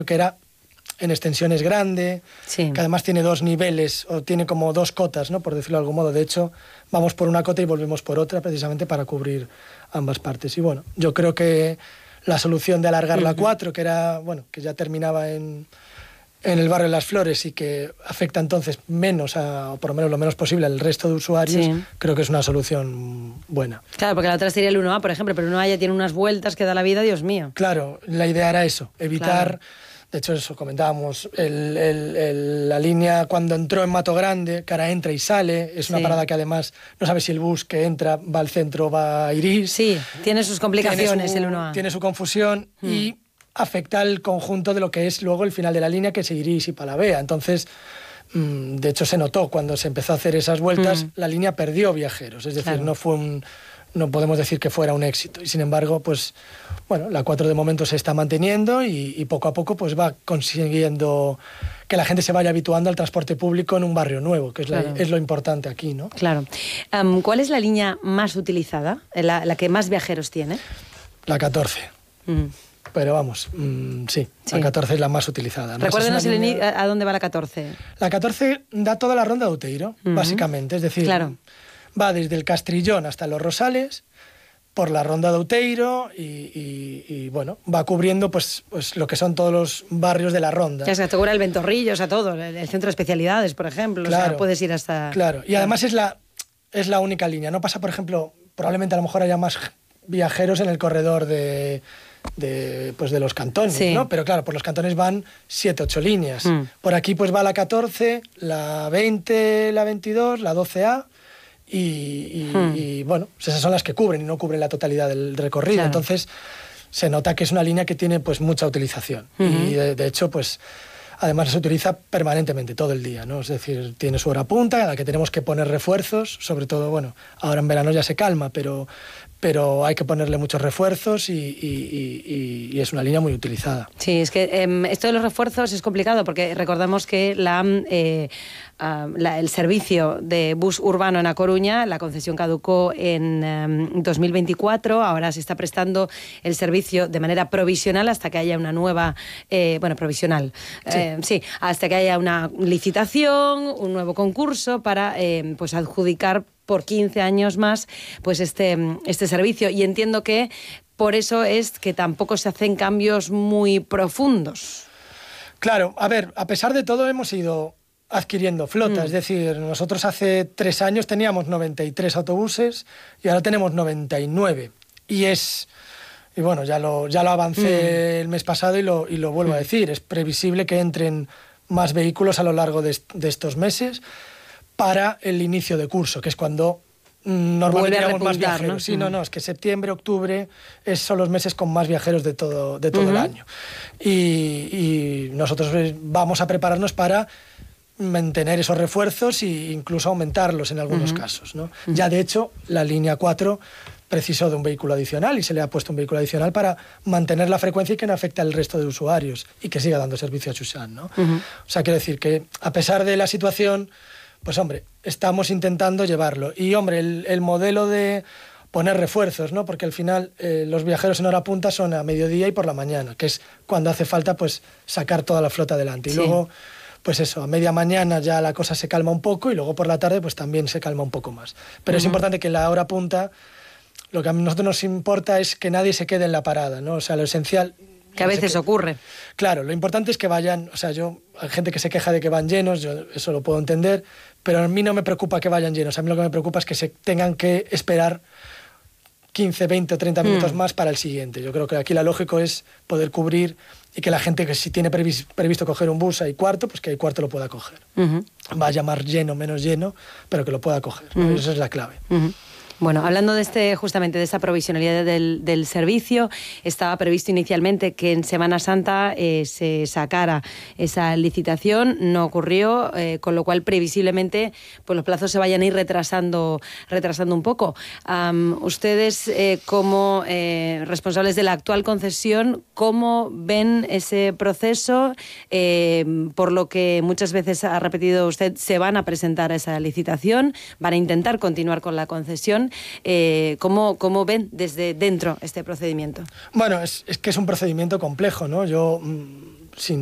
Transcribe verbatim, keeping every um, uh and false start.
que era en extensiones grande, sí. que además tiene dos niveles, o tiene como dos cotas, ¿no? Por decirlo de algún modo. De hecho, vamos por una cota y volvemos por otra, precisamente para cubrir ambas partes. Y bueno, yo creo que la solución de alargar uh-huh. la cuatro, que era, bueno, que ya terminaba en, en el barrio de Las Flores y que afecta entonces menos, a, o por lo menos lo menos posible, al resto de usuarios, sí. creo que es una solución buena. Claro, porque la otra sería el uno A, por ejemplo, pero el uno A ya tiene unas vueltas que da la vida, Dios mío. Claro, la idea era eso, evitar... Claro. De hecho, eso comentábamos, el, el, el, la línea cuando entró en Mato Grande, que ahora entra y sale, es una sí. parada que además no sabes si el bus que entra va al centro o va a Irís. Sí, tiene sus complicaciones tiene su, el uno A. Tiene su confusión mm. y afecta al conjunto de lo que es luego el final de la línea, que es Irís y Palavea. Entonces, mmm, de hecho se notó cuando se empezó a hacer esas vueltas, mm. la línea perdió viajeros, es decir, claro. no fue un... no podemos decir que fuera un éxito. Y sin embargo, pues, bueno, la cuatro de momento se está manteniendo y, y poco a poco pues va consiguiendo que la gente se vaya habituando al transporte público en un barrio nuevo, que es, claro. la, es lo importante aquí, ¿no? Claro. Um, ¿Cuál es la línea más utilizada, la, la que más viajeros tiene? La catorce. Mm. Pero vamos, mmm, sí, sí, la catorce es la más utilizada. Recuérdenos línea... a dónde va la catorce. La catorce da toda la ronda de Outeiro, uh-huh. básicamente, es decir... Claro. Va desde el Castrillón hasta Los Rosales, por la ronda de Outeiro y, y, y bueno, va cubriendo pues, pues lo que son todos los barrios de la ronda. Ya se asegura el Ventorrillo, o sea, todo, el, el centro de especialidades, por ejemplo, claro, o sea, puedes ir hasta... Claro, y además es la, es la única línea, no pasa, por ejemplo, probablemente a lo mejor haya más viajeros en el corredor de... De, pues de los cantones, sí. ¿no? Pero claro, por los cantones van siete, ocho líneas. Mm. Por aquí pues va la catorce, la veinte, la veintidós, la doce A... Y, y, hmm. y bueno, esas son las que cubren y no cubren la totalidad del recorrido. Claro. Entonces se nota que es una línea que tiene pues mucha utilización. Uh-huh. Y de, de hecho, pues además se utiliza permanentemente, todo el día, ¿no? Es decir, tiene su hora punta, a la que tenemos que poner refuerzos, sobre todo, bueno, ahora en verano ya se calma, pero, pero hay que ponerle muchos refuerzos y, y, y, y es una línea muy utilizada. Sí, es que eh, esto de los refuerzos es complicado porque recordamos que la... Eh, Uh, la, el servicio de bus urbano en A Coruña, la concesión caducó en um, dos mil veinticuatro, ahora se está prestando el servicio de manera provisional hasta que haya una nueva, eh, bueno, provisional, sí. Eh, sí, hasta que haya una licitación, un nuevo concurso para eh, pues adjudicar por quince años más pues este, este servicio. Y entiendo que por eso es que tampoco se hacen cambios muy profundos. Claro, a ver, a pesar de todo hemos ido adquiriendo flota, mm. es decir, nosotros hace tres años teníamos noventa y tres autobuses y ahora tenemos noventa y nueve. Y es, y bueno, ya lo, ya lo avancé mm. el mes pasado y lo, y lo vuelvo mm. a decir, es previsible que entren más vehículos a lo largo de, de estos meses para el inicio de curso, que es cuando mm, normalmente tenemos más viajeros. ¿No? Sí, mm. no, no, es que septiembre, octubre es, son los meses con más viajeros de todo, de todo uh-huh. el año. Y, y nosotros vamos a prepararnos para mantener esos refuerzos e incluso aumentarlos en algunos uh-huh. casos, ¿no? Uh-huh. Ya de hecho la línea cuatro precisó de un vehículo adicional y se le ha puesto un vehículo adicional para mantener la frecuencia y que no afecte al resto de usuarios y que siga dando servicio a Chusán, ¿no? Uh-huh. O sea, quiero decir que a pesar de la situación, pues hombre, estamos intentando llevarlo. Y hombre, el, el modelo de poner refuerzos, ¿no? Porque al final eh, los viajeros en hora punta son a mediodía y por la mañana, que es cuando hace falta pues sacar toda la flota adelante. Y sí. luego pues eso, a media mañana ya la cosa se calma un poco y luego por la tarde pues también se calma un poco más. Pero uh-huh. es importante que en la hora punta lo que a nosotros nos importa es que nadie se quede en la parada, ¿no? O sea, lo esencial... Que a veces que, ocurre. Claro, lo importante es que vayan, o sea, yo, hay gente que se queja de que van llenos, yo eso lo puedo entender, pero a mí no me preocupa que vayan llenos, a mí lo que me preocupa es que se tengan que esperar quince, veinte o treinta minutos mm. más para el siguiente. Yo creo que aquí lo lógico es poder cubrir y que la gente que si tiene previs, previsto coger un bus ahí cuarto, pues que ahí cuarto lo pueda coger. Uh-huh. Vaya más lleno, menos lleno, pero que lo pueda coger. Uh-huh. Esa es la clave. Uh-huh. Bueno, hablando de este, justamente de esa provisionalidad del, del servicio, estaba previsto inicialmente que en Semana Santa eh, se sacara esa licitación, no ocurrió, eh, con lo cual previsiblemente pues los plazos se vayan a ir retrasando, retrasando un poco. Um, ustedes, eh, como eh, responsables de la actual concesión, ¿cómo ven ese proceso? Eh, por lo que muchas veces ha repetido usted, se van a presentar a esa licitación, van a intentar continuar con la concesión. Eh, ¿cómo, ¿Cómo ven desde dentro este procedimiento? Bueno, es, es que es un procedimiento complejo, ¿no? Yo,